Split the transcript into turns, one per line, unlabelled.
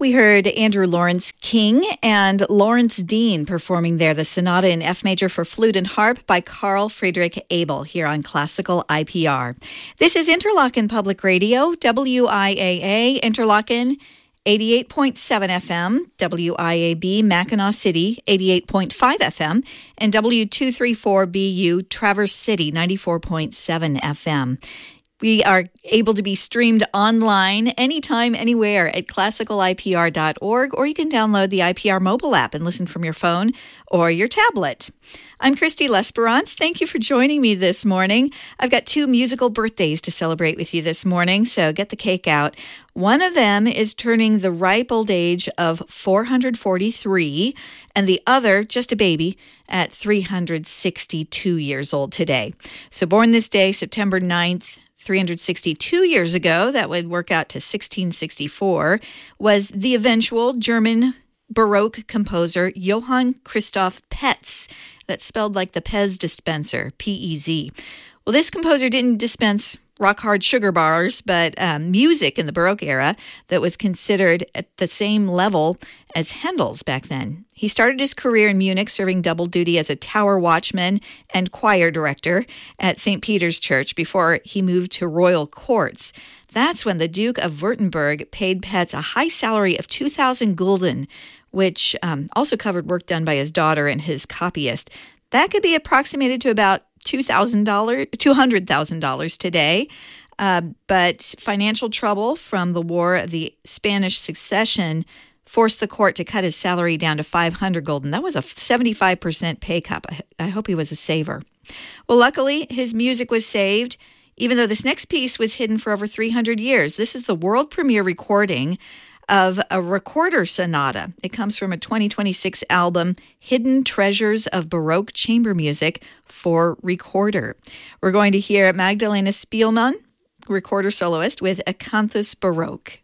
We heard Andrew Lawrence King and Lawrence Dean performing there the Sonata in F major for flute and harp by Carl Friedrich Abel here on Classical IPR. This is Interlochen Public Radio, WIAA Interlochen 88.7 FM, WIAB Mackinac City 88.5 FM, and W234BU Traverse City 94.7 FM. We are able to be streamed online anytime, anywhere at classicalipr.org, or you can download the IPR mobile app and listen from your phone or your tablet. I'm Christy Lesperance. Thank you for joining me this morning. I've got 2 musical birthdays to celebrate with you this morning, so get the cake out. One of them is turning the ripe old age of 443, and the other, just a baby, at 362 years old today. So born this day, September 9th, 362 years ago, that would work out to 1664, was the eventual German Baroque composer Johann Christoph Petz. That's spelled like the Pez dispenser, P-E-Z. Well, this composer didn't dispense rock-hard sugar bars, but music in the Baroque era that was considered at the same level as Handel's back then. He started his career in Munich serving double duty as a tower watchman and choir director at St. Peter's Church before he moved to royal courts. That's when the Duke of Württemberg paid Petz a high salary of 2,000 gulden, which also covered work done by his daughter and his copyist. That could be approximated to about $200,000 today. But financial trouble from the War of the Spanish Succession forced the court to cut his salary down to 500 gulden. That was a 75% pay cut. I hope he was a saver. Well, luckily, his music was saved, even though this next piece was hidden for over 300 years. This is the world premiere recording of a recorder sonata. It comes from a 2026 album, Hidden Treasures of Baroque Chamber Music for Recorder. We're going to hear Magdalena Spielmann, recorder soloist, with Acanthus Baroque.